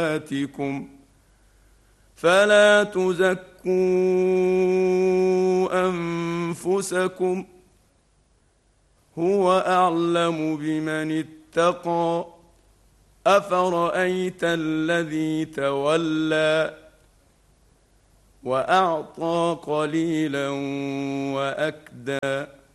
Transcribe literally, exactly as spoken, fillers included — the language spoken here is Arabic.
صلاتكم فلا تزكوا أنفسكم هو أعلم بمن اتقى أفرأيت الذي تولى وأعطى قليلا وأكدى